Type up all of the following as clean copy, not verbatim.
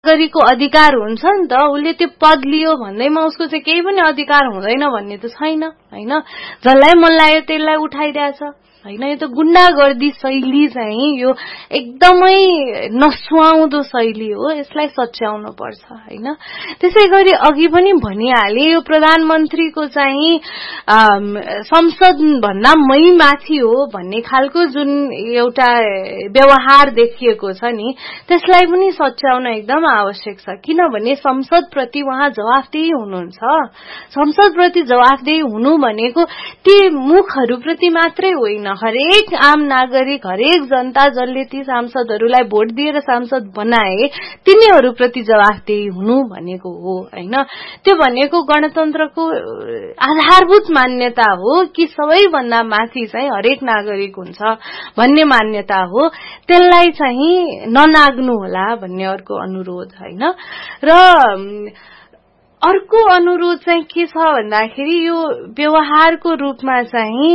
नागरिकको अधिकार हुन्छ नि त, उसले त्यो पद लियो भन्दैमा उसको चाहिँ केही पनि अधिकार हुँदैन भन्ने त छैन हैन। जसलाई मन लाग्यो त्यसलाई उठाइदिएछ हैन। यो त गुण्डागर्दी शैली चाहिँ यो एकदमै नसुहाउँदो शैली हो, यसलाई सच्याउनु पर्छ हैन। त्यसैगरी अघि पनि भनिहाले यो प्रधानमन्त्रीको चाहिँ संसद भन्दा मै माथि हो भन्ने खालको जुन एउटा व्यवहार देखिएको छ नि, त्यसलाई पनि सच्याउन एकदम आवश्यक छ। किनभने संसद प्रति उहाँ जवाफदेही हुनुहुन्छ। संसद प्रति जवाफदेही हुनु भनेको ती मुखहरुप्रति मात्रै होइन, हरेक आम नागरिक, हरेक जनता जसले ती सांसदहरूलाई भोट दिएर सांसद बनाए तिनीहरूप्रति जवाफदेही हुनु भनेको हो हैन। त्यो भनेको गणतन्त्रको आधारभूत मान्यता हो कि सबैभन्दा माथि चाहिँ हरेक नागरिक हुन्छ भन्ने मान्यता हो। त्यसलाई चाहिँ ननाग्नु होला भन्ने अर्को अनुरोध हैन। र अर्को अनुरोध चाहिँ के छ भन्दाखेरि यो व्यवहारको रूपमा चाहिँ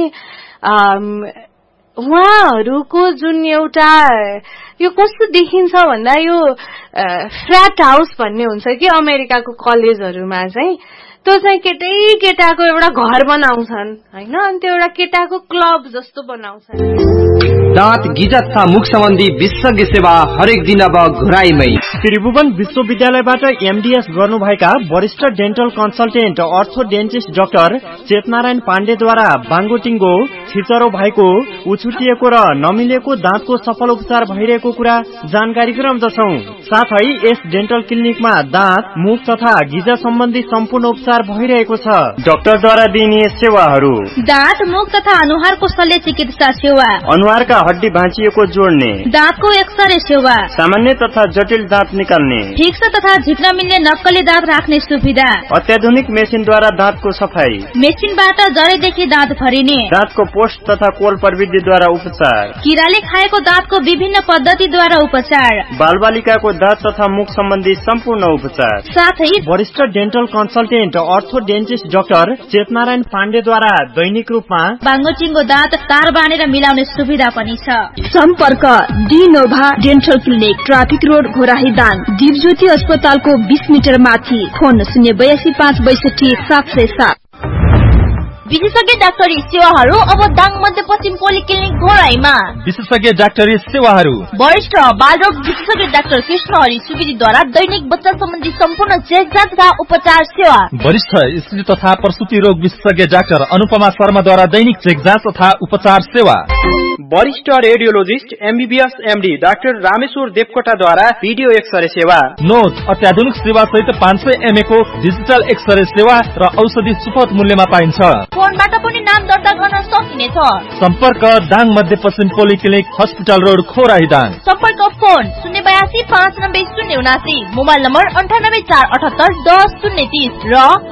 उहाँहरूको जुन एउटा यो कस्तो देखिन्छ भन्दा यो फ्ल्याट हाउस भन्ने हुन्छ कि अमेरिकाको कलेजहरूमा चाहिँ, त्यो चाहिँ केटै केटाको एउटा घर बनाउँछन् हैन, अनि त्यो एउटा केटाको क्लब जस्तो बनाउँछन्। दाँत गिजा तथा मुख सम्बन्धी विशेषज्ञ सेवा हरेक दिन अब घुराइमै। त्रिभुवन विश्वविद्यालयबाट एमडीएस गर्नुभएका वरिष्ठ डेन्टल कन्सल्टेन्ट अर्थोडेन्टिस्ट डाक्टर चेतनारायण पाण्डेद्वारा बाङ्गोटिङ्गो, छिचरो भएको, उछुटिएको र नमिलेको दाँतको सफल उपचार भइरहेको कुरा जानकारी गराउँदछौं। साथै यस डेन्टल क्लिनिकमा दाँत, मुख तथा गिजा सम्बन्धी सम्पूर्ण उपचार भइरहेको छ। डाक्टरद्वारा दिइने सेवाहरू: दाँत, मुख तथा अनुहारको शल्य चिकित्सा सेवा, अनुहारका हड्डी भाँचिएको जोड्ने, दाँतको एक्सरे सेवा, सामान्य तथा जटिल दाँत निकाल्ने, फिक्स तथा झिक्न मिल्ने नक्कली दाँत राख्ने सुविधा, अत्याधुनिक मेसिनद्वारा दाँतको सफाई, मेसिनबाट जडेदेखि दाँत भरिने, दाँतको पोस्ट तथा कोल प्रविधिद्वारा उपचार, किराले खाएको दाँतको विभिन्न पद्धतिद्वारा उपचार, बालबालिकाको दाँत तथा मुख सम्बन्धी सम्पूर्ण उपचार, साथै वरिष्ठ डेन्टल कन्सल्टेन्ट अर्थोडेन्टिस्ट डाक्टर चेतनारायण पाण्डेद्वारा दैनिक रूपमा बाङ्गोटिङ्गो दाँत तार बाँधेर मिलाउने सुविधा पनि छ। सम्पर्क डिनोभा dental clinic, traffic road, Ghorahi Dang, Dipjyoti अस्पतालको 20 मिटर माथि। फोन 082562 विशेषज्ञ डाक्टरी सेवाहरू अब दाङ मध्यपश्चिम पोलिक्लिनिक घोराईमा। विशेषज्ञ डाक्टरी सेवाहरू: वरिष्ठ बालरोग विशेषज्ञ डाक्टर कृष्णहरि सुवेदीद्वारा दैनिक बच्चा सम्बन्धी सम्पूर्ण चेकजाँच तथा उपचार सेवा। वरिष्ठ स्त्री तथा प्रसुति रोग विशेषज्ञ डाक्टर अनुपमा शर्माद्वारा दैनिक चेकजाँच तथा उपचार सेवा। वरिष्ठ radiologist MBBS MD doctor Rameshwar देवकोटाद्वारा video x-ray सेवा। नोट अत्याधुनिक सेवा सहित 500 mA को डिजिटल एक्सरे सेवा र औषधि सुपथ मूल्यमा पाइन्छ। फोनबाट पनि नाम दर्ता गर्न सकिनेछ। सम्पर्क दाङ मध्यपश्चिम पोलिक्लिनिक, हस्पिटल रोड, खोराही दाङ। सम्पर्क फोन 082590 मोबाइल नम्बर 9848781030 र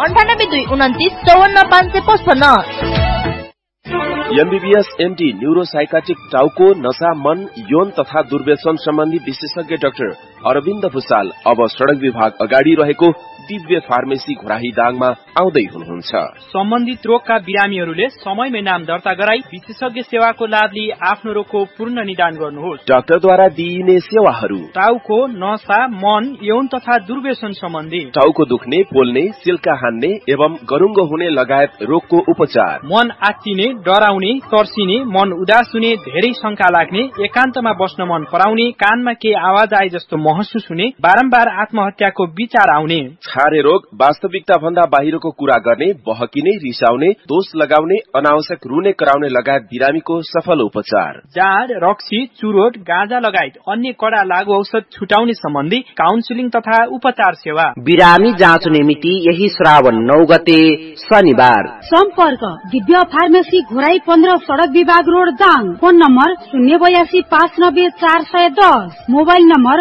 982929545555। एमबीबीएस एमडी न्यूरोसाइकाट्रिक टाउको, नशा, मन, यौन तथा दुर्व्यसन सम्बन्धी विशेषज्ञ डाक्टर अरविन्द भुसाल अब सड़क विभाग अगाडि रहेको दिव्य फार्मेसी घोराही दाङमा आउँदै हुनुहुन्छ। सम्बन्धित रोगका बिरामीहरूले समयमै नाम दर्ता गराई विशेषज्ञ सेवाको लाभ लिई आफ्नो रोगको पूर्ण निदान गर्नुहोस्। डाक्टरद्वारा दिइने सेवाहरू: टाउको, नशा, मन, यौन तथा दुर्व्यसन सम्बन्धी, टाउको दुख्ने, पोल्ने, सिल्का हान्ने एवं गरुङ्गो हुने लगायत रोगको उपचार, मन आत्तिने, डराउने, तर्सिने, मन उदास हुने, धेरै शंका लाग्ने, एकान्तमा बस्न मन पराउने, कानमा केही आवाज आए जस्तो महसुस हुने, बारम्बार आत्महत्याको विचार आउने, छारे रोग, वास्तविकता भन्दा बाहिरको कुरा गर्ने, बहकिने, रिसाउने, दोष लगाउने, अनावश्यक रुने कराउने लगायत बिरामीको सफल उपचार, जाँड, रक्सी, चुरोट, गाँजा लगायत अन्य कडा लागु औषध छुटाउने सम्बन्धी काउन्सिलिङ तथा उपचार सेवा। बिरामी जाँच मिति यही श्रावण 9 गते शनिबार। सम्पर्क दिव्य फार्मेसी घोराई 15 सड़क विभाग road Dang. Phone number 0825904410, mobile number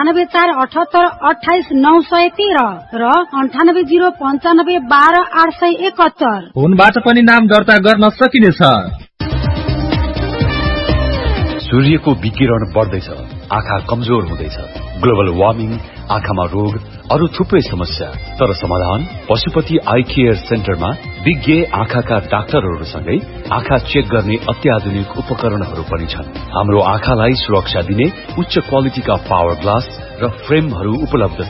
9848782913 र 9805922871। फोनबाट पनि नाम दर्ता गर्न सकिनेछ। सूर्यको विकिरण बढ्दैछ, आँखा कमजोर हुँदैछ। ग्लोबल वार्मिङ आँखामा रोग, अरू थुप्रै समस्या। तर समाधान पशुपति आई केयर सेन्टरमा विज्ञ आँखाका डाक्टरहरूसँगै आँखा चेक गर्ने अत्याधुनिक उपकरणहरू पनि छन्। हाम्रो आँखालाई सुरक्षा दिने उच्च क्वालिटीका पावर ग्लास र फ्रेमहरू उपलब्ध